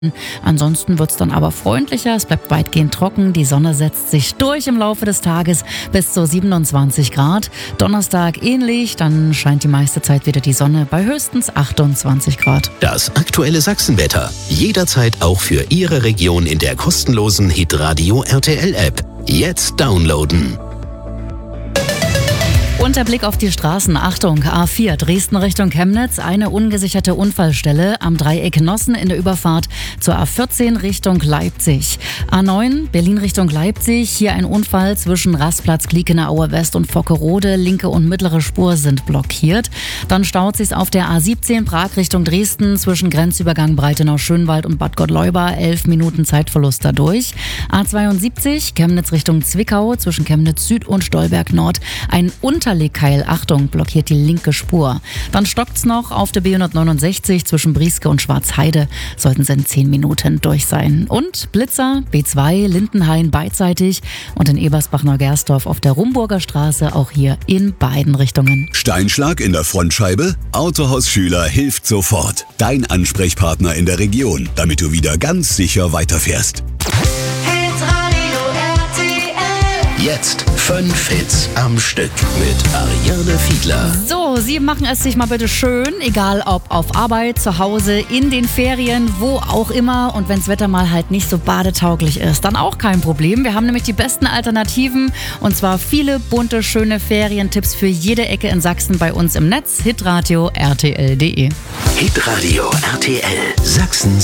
Ansonsten wird es dann aber freundlicher, es bleibt weitgehend trocken, die Sonne setzt sich durch im Laufe des Tages bis zu 27 Grad. Donnerstag ähnlich, dann scheint die meiste Zeit wieder die Sonne bei höchstens 28 Grad. Das aktuelle Sachsenwetter. Jederzeit auch für Ihre Region in der kostenlosen Hitradio RTL App. Jetzt downloaden. Und der Blick auf die Straßen. Achtung, A4 Dresden Richtung Chemnitz, eine ungesicherte Unfallstelle am Dreieck Nossen in der Überfahrt zur A14 Richtung Leipzig. A9 Berlin Richtung Leipzig, hier ein Unfall zwischen Rastplatz Gliekener-Aue West und Vockerode, linke und mittlere Spur sind blockiert. Dann staut sich's auf der A17 Prag Richtung Dresden zwischen Grenzübergang Breitenau-Schönwald und Bad Gottleuba, 11 Minuten Zeitverlust dadurch. A72 Chemnitz Richtung Zwickau zwischen Chemnitz Süd und Stolberg Nord, ein Unterlegkeil, Achtung, blockiert die linke Spur. Dann stockt's noch auf der B169 zwischen Brieske und Schwarzheide. Sollten sie in 10 Minuten durch sein. Und Blitzer, B2, Lindenhain beidseitig und in Ebersbach-Neugersdorf auf der Rumburger Straße, auch hier in beiden Richtungen. Steinschlag in der Frontscheibe? Autohaus Schüler hilft sofort. Dein Ansprechpartner in der Region, damit du wieder ganz sicher weiterfährst. Jetzt 5 Hits am Stück mit Ariane Fiedler. So, Sie machen es sich mal bitte schön, egal ob auf Arbeit, zu Hause, in den Ferien, wo auch immer. Und wenns Wetter mal halt nicht so badetauglich ist, dann auch kein Problem. Wir haben nämlich die besten Alternativen und zwar viele bunte, schöne Ferientipps für jede Ecke in Sachsen bei uns im Netz. Hitradio RTL.de. Hitradio RTL Sachsen.